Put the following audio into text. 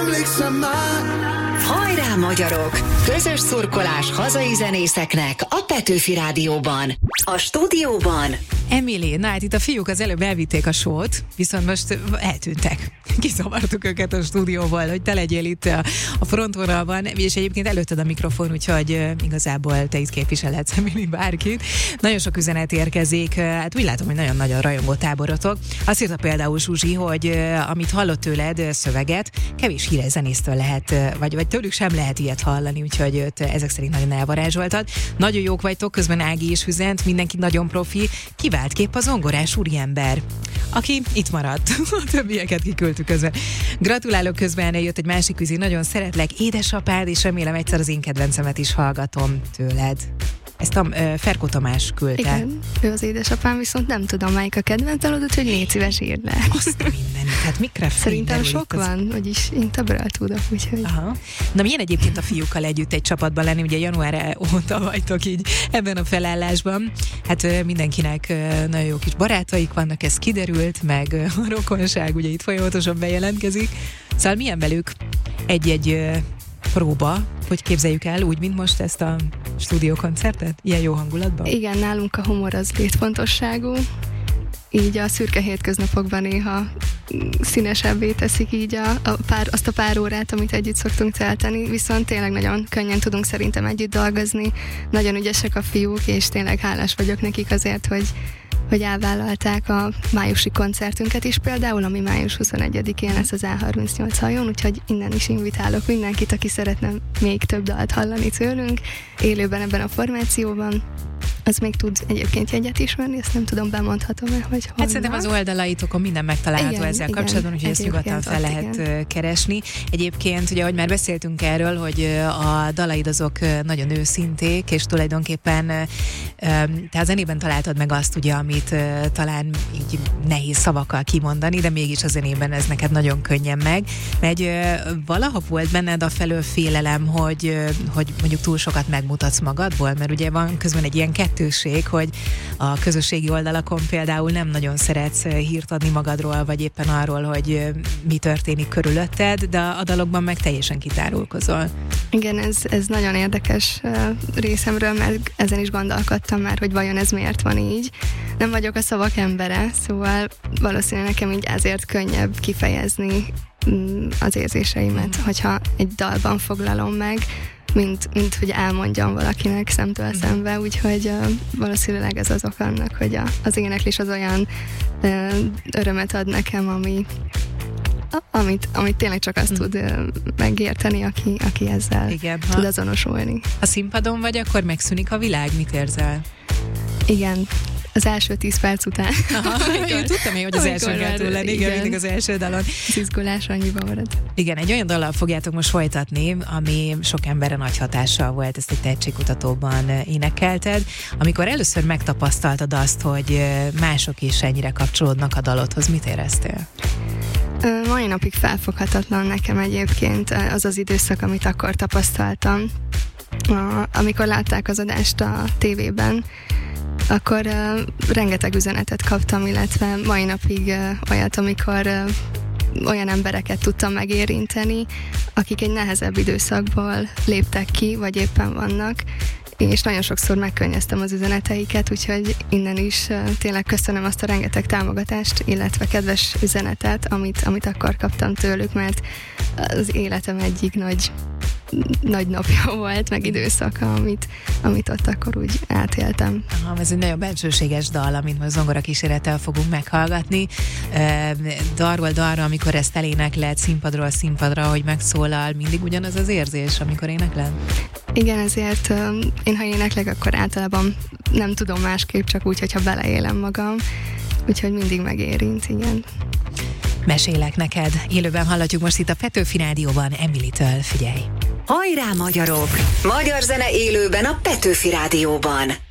emlékszem már. Hajrá magyarok! Közös szurkolás hazai zenészeknek a Petőfi Rádióban. A stúdióban Emily, na hát itt a fiúk az előbb elvitték a sót, viszont most eltűntek. Kizavartuk őket a stúdióval, hogy te legyél itt a frontvonalban, és egyébként előtted a mikrofon, úgyhogy igazából te itt képviselhetsz, Emily, bárkit. Nagyon sok üzenet érkezik, hát úgy látom, hogy nagyon nagy a rajongó táborotok. Azt írta például Zsuzsi, hogy amit hallott tőled szöveget, kevés híres zenésztől lehet, vagy tőlük sem lehet ilyet hallani, úgyhogy őt ezek szerint nagyon elvarázsoltad. Nagyon jók vagytok, közben Ági is üzent, mindenki nagyon profi. Kivált kép a zongorás úriember, aki itt maradt. A többieket kiküldtük közben. Gratulálok, közben jött egy másik üzi, nagyon szeretlek, édesapád, és remélem egyszer az én kedvencemet is hallgatom tőled. Ezt a Ferkó Tamás küldte. Igen, ő az édesapám, viszont nem tudom, melyik a kedvencem, úgyhogy légy szíves, írd le. Azt mindenit, hát mikre szerintem sok van, vagyis én többről tudok, úgyhogy... Aha. Na milyen egyébként a fiúkkal együtt egy csapatban lenni, ugye január óta vagytok így ebben a felállásban. Hát mindenkinek nagyon jó kis barátaik vannak, ez kiderült, meg a rokonság ugye itt folyamatosan bejelentkezik. Szóval milyen velük egy-egy próba, hogy képzeljük el úgy, mint most ezt a stúdiókoncertet? Ilyen jó hangulatban? Igen, nálunk a humor az létfontosságú. Így a szürke hétköznapokban néha színesebbé teszik így azt a pár órát, amit együtt szoktunk tölteni, viszont tényleg nagyon könnyen tudunk szerintem együtt dolgozni. Nagyon ügyesek a fiúk, és tényleg hálás vagyok nekik azért, hogy elvállalták a májusi koncertünket is például, ami május 21-én lesz az A38 hajón, úgyhogy innen is invitálok mindenkit, aki szeretne még több dalt hallani tőlünk, élőben ebben a formációban. Az még tud egyébként jegyet is venni, ezt nem tudom, bemondhatom-e, hogy honnan. Hát szerintem az oldalaitokon minden megtalálható igen, ezzel kapcsolatban, úgyhogy ezt nyugodtan fel lehet igen. keresni. Egyébként, ugye, ahogy már beszéltünk erről, hogy a dalaid azok nagyon őszinték, és tulajdonképpen te a zenében találtad meg azt, ugye, amit talán így nehéz szavakkal kimondani, de mégis a zenében ez neked nagyon könnyen meg. Mert valaha volt benned a felől félelem, hogy mondjuk túl sokat megmutatsz magadból, mert ugye van közben egy ilyen kettőség, hogy a közösségi oldalakon például nem nagyon szeretsz hírt adni magadról, vagy éppen arról, hogy mi történik körülötted, de a dalokban meg teljesen kitárulkozol. Igen, ez nagyon érdekes részemről, mert ezen is gondolkodtam már, hogy vajon ez miért van így. Nem vagyok a szavak embere, szóval valószínűleg nekem így ezért könnyebb kifejezni az érzéseimet, hogyha egy dalban foglalom meg, mint hogy elmondjam valakinek szemtől szembe, úgyhogy valószínűleg ez az ok annak, hogy az éneklés az olyan örömet ad nekem, amit tényleg csak azt tud megérteni, aki ezzel igen, tud azonosulni. Ha színpadon vagy, akkor megszűnik a világ, mit érzel? Igen. Az első 10 perc után. Én tudtam én, hogy az első kell túl lenni, igen, mindig az első dalon. Az izgulás annyiba marad. Igen, egy olyan dallal fogjátok most folytatni, ami sok emberre nagy hatással volt, ezt egy tehetségkutatóban énekelted. Amikor először megtapasztaltad azt, hogy mások is ennyire kapcsolódnak a dalodhoz, mit éreztél? Mai napig felfoghatatlan nekem egyébként az az időszak, amit akkor tapasztaltam. Amikor látták az adást a tévében, akkor rengeteg üzenetet kaptam, illetve mai napig olyat, amikor olyan embereket tudtam megérinteni, akik egy nehezebb időszakból léptek ki, vagy éppen vannak, és nagyon sokszor megkönnyeztem az üzeneteiket, úgyhogy innen is tényleg köszönöm azt a rengeteg támogatást, illetve kedves üzenetet, amit akkor kaptam tőlük, mert az életem egyik nagy napja volt, meg időszaka, amit ott akkor úgy átéltem. Aha, ez egy nagyon bensőséges dal, amit most zongora kísérettel fogunk meghallgatni. Darról dalra, amikor ezt elénekled, színpadról színpadra, hogy megszólal, mindig ugyanaz az érzés, amikor énekled? Igen, ezért én ha éneklek, akkor általában nem tudom másképp, csak úgy, hogyha beleélem magam, úgyhogy mindig megérint, igen. Mesélek neked. Élőben hallatjuk most itt a Petőfi Rádióban Emily-től, figyelj! Hajrá magyarok! Magyar zene élőben a Petőfi Rádióban.